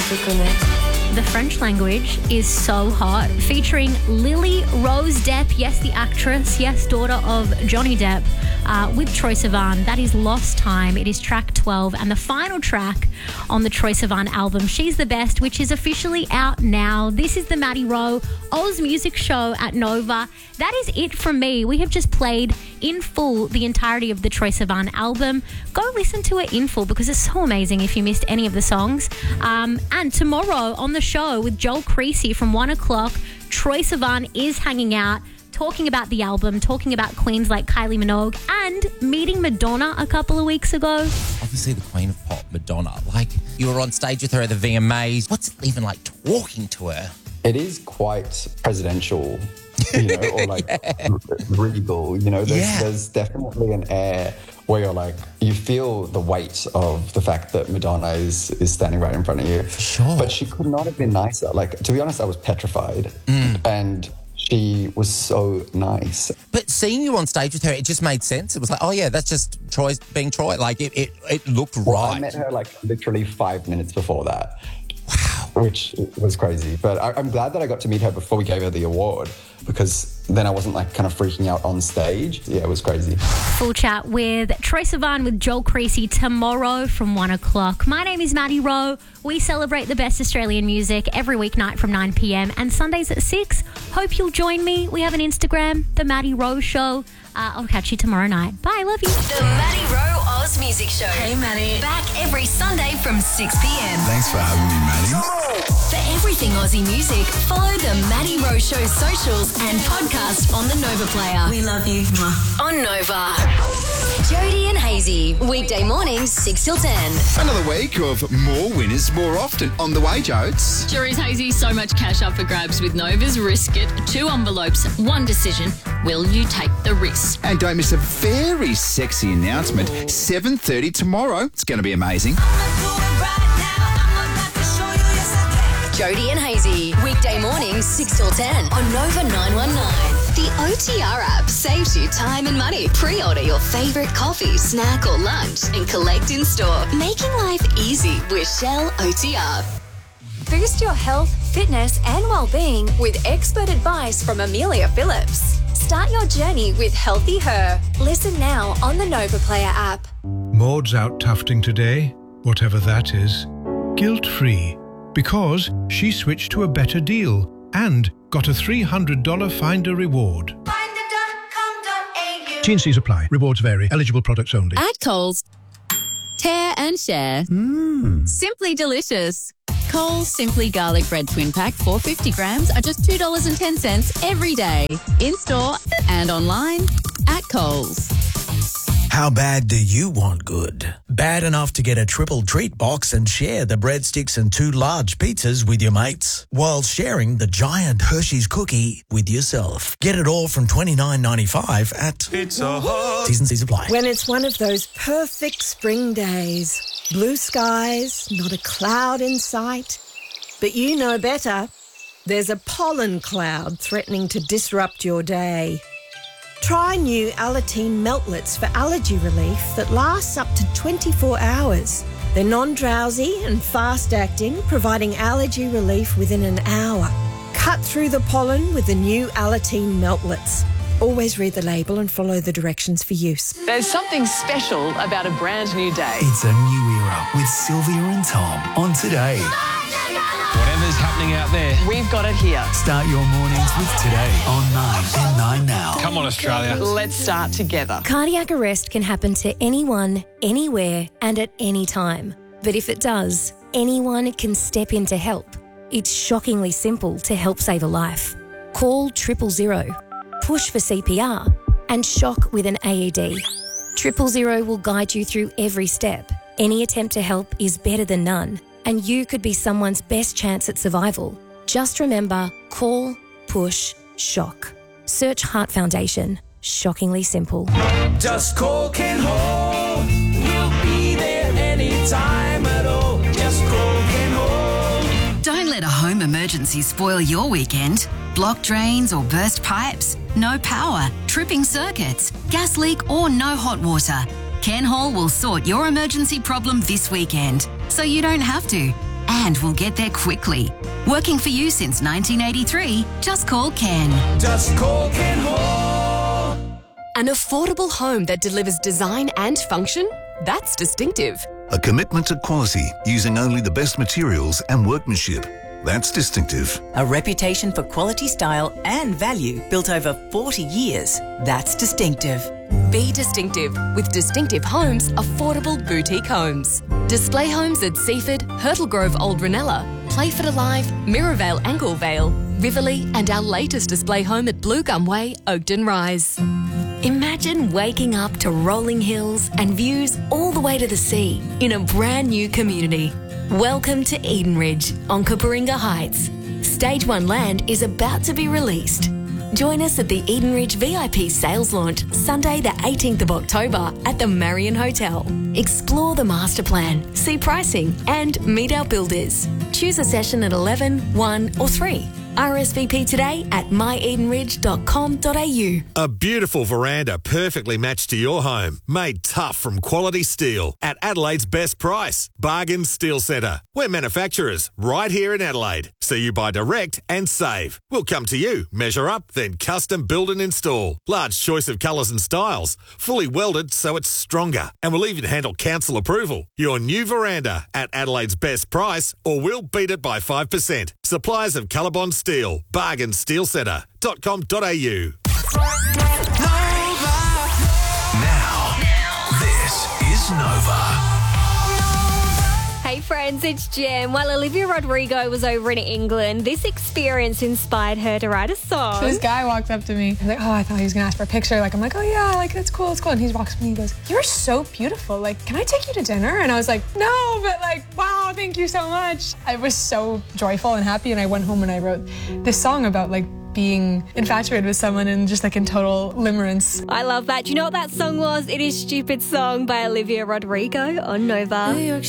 se connaître. The French language is so hot, featuring Lily Rose Depp, yes, the actress, yes, daughter of Johnny Depp, with Troye Sivan. That is Lost Time. It is track 12 and the final track on the Troye Sivan album, She's the Best, which is officially out now. This is the Maddie Rowe Oz Music Show at Nova. That is it from me. We have just played in full the entirety of the Troye Sivan album. Go listen to it in full because it's so amazing if you missed any of the songs. And tomorrow on the show with Joel Creasy from 1 o'clock, Troye Sivan is hanging out, talking about the album, talking about queens like Kylie Minogue and meeting Madonna a couple of weeks ago. Obviously the queen of pop, Madonna. Like, you were on stage with her at the VMAs. What's it even like talking to her? It is quite presidential, or like regal, there's definitely an air where you're like, you feel the weight of the fact that Madonna is standing right in front of you. Sure. But she could not have been nicer. Like, to be honest, I was petrified. And she was so nice. But seeing you on stage with her, it just made sense. It was like, oh yeah, that's just Troy's being Troy. Like, it looked right. I met her like literally 5 minutes before that. Wow. Which was crazy. But I'm glad that I got to meet her before we gave her the award, because then I wasn't like kind of freaking out on stage. Yeah, it was crazy. Full chat with Troye Sivan with Joel Creasy tomorrow from 1 o'clock. My name is Maddie Rowe. We celebrate the best Australian music every weeknight from 9 p.m. and Sundays at 6. Hope you'll join me. We have an Instagram, The Maddie Rowe Show. I'll catch you tomorrow night. Bye, love you. The Maddie Rowe Oz Music Show. Hey, Maddie. Back every Sunday from 6 p.m. Thanks for having me, Maddie. For everything Aussie music, follow the Maddie Rowe Show socials and podcast on the Nova Player. We love you. On Nova. Jody and Hazy, weekday mornings 6 till 10. Another week of more winners more often. On the way, Jodes. Jury's Hazy, so much cash up for grabs with Nova's Risk It. 2 envelopes, 1 decision. Will you take the risk? And don't miss a very sexy announcement. 7:30 tomorrow. It's going to be amazing. Jody and Hazy, weekday mornings 6 till 10 on Nova 919. The OTR app saves you time and money. Pre-order your favourite coffee, snack or lunch and collect in store. Making life easy with Shell OTR. Boost your health, fitness and well-being with expert advice from Amelia Phillips. Start your journey with Healthy Her. Listen now on the Nova Player app. Maud's out tufting today, whatever that is, guilt-free, because she switched to a better deal and got a $300 Finder reward. T&Cs apply. Rewards vary. Eligible products only. At Coles, tear and share. Simply delicious. Coles Simply Garlic Bread Twin Pack 450 grams are just $2.10 every day. In-store and online at Coles. How bad do you want good? Bad enough to get a triple treat box and share the breadsticks and 2 large pizzas with your mates, while sharing the giant Hershey's cookie with yourself. Get it all from $29.95 at Pizza Hut. T's and C's apply. When it's one of those perfect spring days, blue skies, not a cloud in sight, but you know better. There's a pollen cloud threatening to disrupt your day. Try new Alateen Meltlets for allergy relief that lasts up to 24 hours. They're non-drowsy and fast-acting, providing allergy relief within an hour. Cut through the pollen with the new Alateen Meltlets. Always read the label and follow the directions for use. There's something special about a brand new day. It's a new era with Sylvia and Tom on Today. Whatever's happening out there, we've got it here. Start your mornings with Today on 9 and 9 Now. Come on, Australia. Let's start together. Cardiac arrest can happen to anyone, anywhere and at any time. But if it does, anyone can step in to help. It's shockingly simple to help save a life. Call 000, push for CPR and shock with an AED. 000 will guide you through every step. Any attempt to help is better than none, and you could be someone's best chance at survival. Just remember, call, push, shock. Search Heart Foundation. Shockingly simple. Just call Ken Hall. We'll be there anytime at all. Just call Ken Hall. Don't let a home emergency spoil your weekend. Blocked drains or burst pipes, no power, tripping circuits, gas leak or no hot water. Ken Hall will sort your emergency problem this weekend, so you don't have to. and we'll get there quickly. Working for you since 1983, just call Ken. Just call Ken Hall. An affordable home that delivers design and function? That's distinctive. A commitment to quality using only the best materials and workmanship. That's distinctive. A reputation for quality, style and value built over 40 years. That's distinctive. Be distinctive with Distinctive Homes, affordable boutique homes. Display homes at Seaford, Hurtle Grove Old Ranella, Playford Alive, Mirrorvale Anglevale, Riverlea and our latest display home at Blue Gum Way, Oakden Rise. Imagine waking up to rolling hills and views all the way to the sea in a brand new community. Welcome to Edenridge on Cooperinga Heights. Stage 1 land is about to be released. Join us at the Edenridge VIP sales launch Sunday the 18th of October at the Marion Hotel. Explore the master plan, see pricing and meet our builders. Choose a session at 11, 1 or 3. RSVP today at myedenridge.com.au. A beautiful veranda perfectly matched to your home. Made tough from quality steel at Adelaide's best price. Bargain Steel Centre. We're manufacturers right here in Adelaide. So you buy direct and save. We'll come to you, measure up, then custom build and install. Large choice of colours and styles. Fully welded so it's stronger. And we'll even handle council approval. Your new veranda at Adelaide's best price or we'll beat it by 5%. Suppliers of Colorbond Steel. bargainsteelcentre.com.au. Now, this is Nova. Hey friends, it's Jem. While Olivia Rodrigo was over in England, this experience inspired her to write a song. So this guy walked up to me. He's like, oh, I thought he was going to ask for a picture. Like, I'm like, oh yeah, like, that's cool, it's cool. And he walks up to me and he goes, you're so beautiful. Like, can I take you to dinner? And I was like, no, but like, wow, thank you so much. I was so joyful and happy. And I went home and I wrote this song about like being infatuated with someone and just like in total limerence. I love that. Do you know what that song was? It is Stupid Song by Olivia Rodrigo on Nova.